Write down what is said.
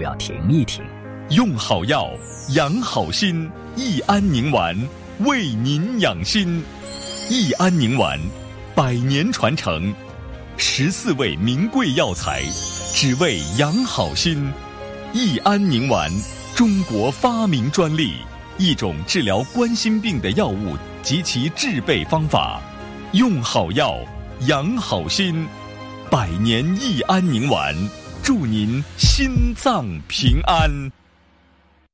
要停一停。 用好药，养好心，益安宁丸为您养心。益安宁丸100年传承，14味名贵药材，只为养好心。益安宁丸，中国发明专利，一种治疗冠心病的药物及其制备方法。用好药，养好心，100年益安宁丸，祝您心脏平安。